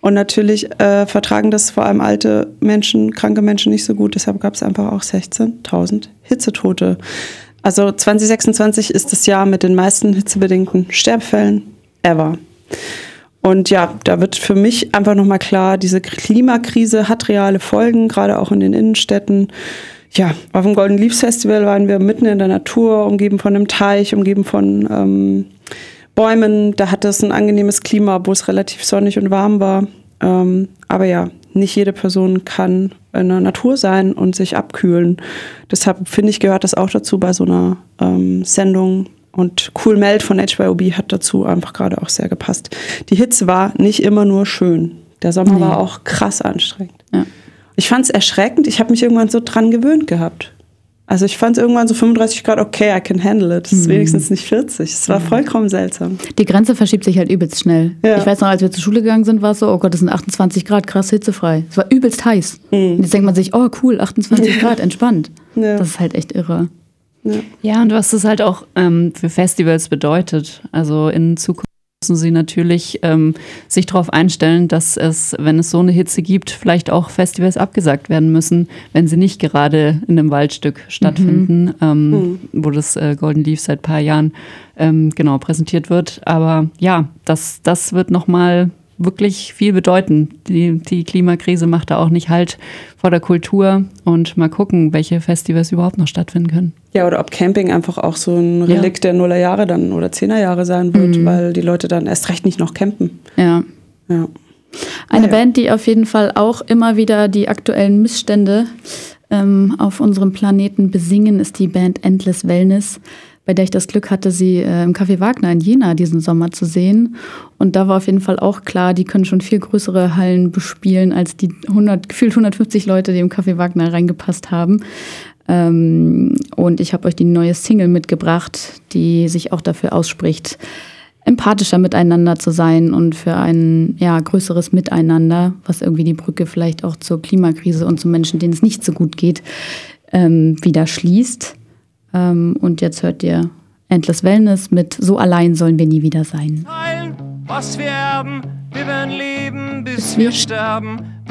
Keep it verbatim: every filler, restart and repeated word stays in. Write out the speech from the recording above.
Und natürlich äh, vertragen das vor allem alte Menschen, kranke Menschen nicht so gut. Deshalb gab es einfach auch sechzehntausend Hitzetote. Also zwanzig sechsundzwanzig ist das Jahr mit den meisten hitzebedingten Sterbefällen ever. Und ja, da wird für mich einfach nochmal klar, diese Klimakrise hat reale Folgen, gerade auch in den Innenstädten. Ja, auf dem Golden Leaves Festival waren wir mitten in der Natur, umgeben von einem Teich, umgeben von ähm, Bäumen. Da hatte es ein angenehmes Klima, wo es relativ sonnig und warm war. Ähm, aber ja, nicht jede Person kann in der Natur sein und sich abkühlen. Deshalb finde ich, gehört das auch dazu bei so einer ähm, Sendung. Und Cool Melt von H Y O B hat dazu einfach gerade auch sehr gepasst. Die Hitze war nicht immer nur schön. Der Sommer nee. war auch krass anstrengend. Ja. Ich fand es erschreckend. Ich habe mich irgendwann so dran gewöhnt gehabt. Also ich fand es irgendwann so fünfunddreißig Grad, okay, I can handle it. Das ist mhm. wenigstens nicht vierzig. Es war vollkommen seltsam. Die Grenze verschiebt sich halt übelst schnell. Ja. Ich weiß noch, als wir zur Schule gegangen sind, war es so, oh Gott, das sind achtundzwanzig Grad, krass hitzefrei. Es war übelst heiß. Mhm. Und jetzt denkt man sich, oh cool, achtundzwanzig Grad, entspannt. Ja. Das ist halt echt irre. Ja, ja, und was das halt auch ähm, für Festivals bedeutet. Also in Zukunft müssen sie natürlich ähm, sich darauf einstellen, dass es, wenn es so eine Hitze gibt, vielleicht auch Festivals abgesagt werden müssen, wenn sie nicht gerade in einem Waldstück stattfinden, mhm. Ähm, mhm. wo das äh, Golden Leaf seit ein paar Jahren ähm, genau präsentiert wird. Aber ja, das, das wird nochmal wirklich viel bedeuten. Die, die Klimakrise macht da auch nicht Halt vor der Kultur und mal gucken, welche Festivals überhaupt noch stattfinden können. Ja, oder ob Camping einfach auch so ein Relikt ja. der Nullerjahre dann oder Zehnerjahre sein wird, mhm. weil die Leute dann erst recht nicht noch campen. Ja. ja. Eine naja. Band, die auf jeden Fall auch immer wieder die aktuellen Missstände ähm, auf unserem Planeten besingen, ist die Band Endless Wellness, bei der ich das Glück hatte, sie äh, im Café Wagner in Jena diesen Sommer zu sehen. Und da war auf jeden Fall auch klar, die können schon viel größere Hallen bespielen als die hundert, gefühlt hundertfünfzig Leute, die im Café Wagner reingepasst haben. Ähm, und ich habe euch die neue Single mitgebracht, die sich auch dafür ausspricht, empathischer miteinander zu sein und für ein ja, größeres Miteinander, was irgendwie die Brücke vielleicht auch zur Klimakrise und zu Menschen, denen es nicht so gut geht, ähm, wieder schließt. Und jetzt hört ihr Endless Wellness mit So allein sollen wir nie wieder sein. Was wir erben, wir werden leben, bis wir sterben.